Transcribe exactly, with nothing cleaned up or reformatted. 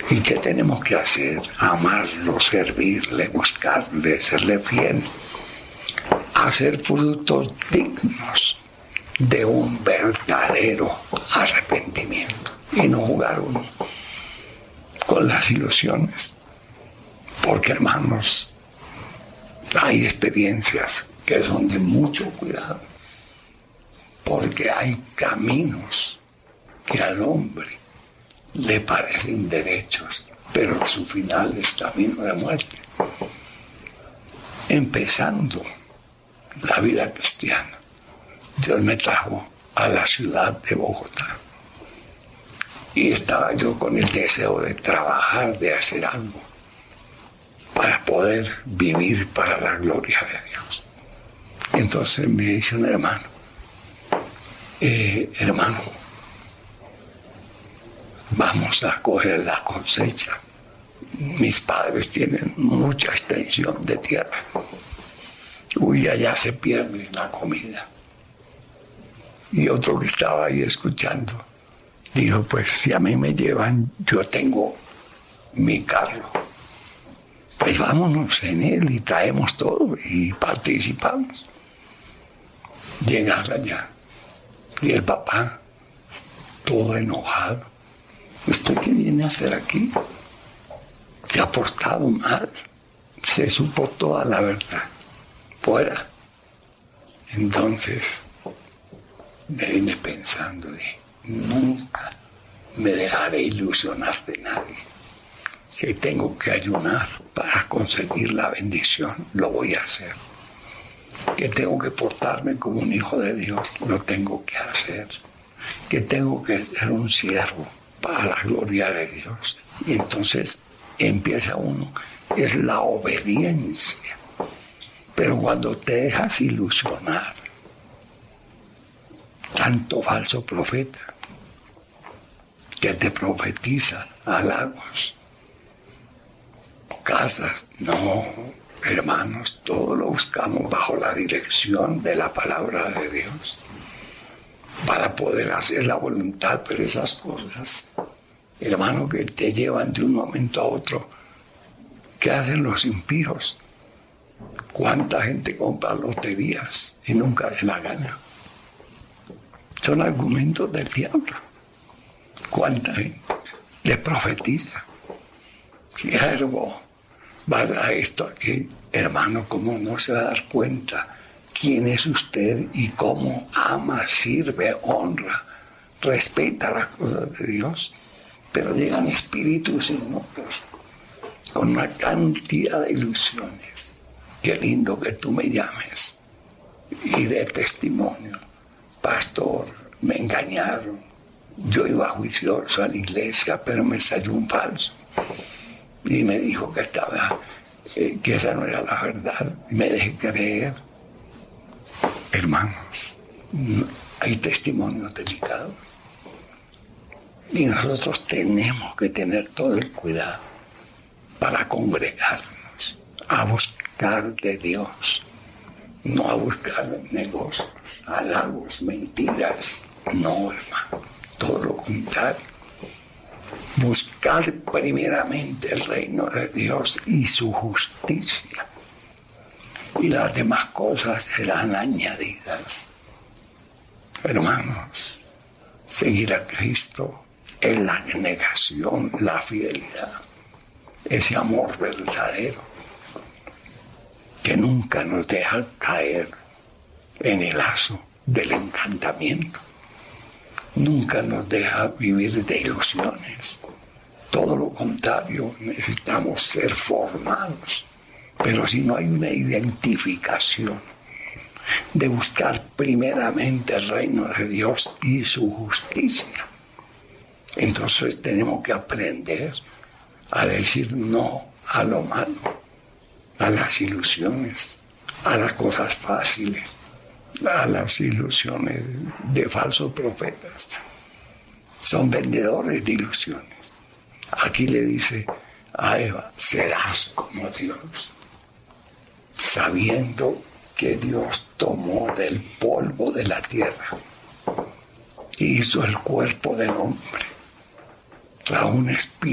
¿Y qué tenemos que hacer? Amarlo, servirle, buscarle, serle fiel. Hacer frutos dignos de un verdadero arrepentimiento. Y no jugar uno con las ilusiones. Porque, hermanos, hay experiencias que son de mucho cuidado. Porque hay caminos que al hombre le parecen derechos, pero su final es camino de muerte. Empezando la vida cristiana, Dios me trajo a la ciudad de Bogotá. Y estaba yo con el deseo de trabajar, de hacer algo, para poder vivir para la gloria de Dios. Entonces me dice un hermano, eh, hermano, vamos a coger la cosecha. Mis padres tienen mucha extensión de tierra. Uy, allá se pierde la comida. Y otro que estaba ahí escuchando dijo, pues si a mí me llevan, yo tengo mi carro. Pues vámonos en él y traemos todo y participamos. Llegas allá y el papá, todo enojado. ¿Usted qué viene a hacer aquí? Se ha portado mal. Se supo toda la verdad. Fuera. Entonces me vine pensando, dije, nunca me dejaré ilusionar de nadie. Si tengo que ayunar para conseguir la bendición, lo voy a hacer. Que tengo que portarme como un hijo de Dios, lo tengo que hacer. Que tengo que ser un siervo para la gloria de Dios. Y entonces empieza uno, es la obediencia. Pero cuando te dejas ilusionar, tanto falso profeta que te profetiza halagos, casas, no, hermanos, todo lo buscamos bajo la dirección de la palabra de Dios para poder hacer la voluntad. Pero esas cosas, hermano, que te llevan de un momento a otro, ¿qué hacen los impíos? ¿Cuánta gente compra loterías y nunca le la gana? Son argumentos del diablo. ¿Cuánta gente le profetiza? Siervo, vas a esto aquí. Hermano, ¿cómo no se va a dar cuenta quién es usted y cómo ama, sirve, honra, respeta las cosas de Dios? Pero llegan espíritus inmundos con una cantidad de ilusiones. Qué lindo que tú me llames y de testimonio. Pastor, me engañaron. Yo iba juicioso a la iglesia, pero me salió un falso. Y me dijo que estaba, eh, que esa no era la verdad. Y me dejé creer. Hermanos, hay testimonios delicados. Y nosotros tenemos que tener todo el cuidado para congregarnos, a buscar de Dios, no a buscar negocios, halagos, mentiras. No, hermano, todo lo contrario. Buscar primeramente el reino de Dios y su justicia, y las demás cosas serán añadidas. Hermanos, seguir a Cristo es la negación, la fidelidad, ese amor verdadero que nunca nos deja caer en el lazo del encantamiento. Nunca nos deja vivir de ilusiones. Todo lo contrario, necesitamos ser formados. Pero si no hay una identificación de buscar primeramente el reino de Dios y su justicia, entonces tenemos que aprender a decir no a lo malo, a las ilusiones, a las cosas fáciles, a las ilusiones de falsos profetas. Son vendedores de ilusiones. Aquí le dice a Eva, serás como Dios, sabiendo que Dios tomó del polvo de la tierra y hizo el cuerpo del hombre, trajo un espíritu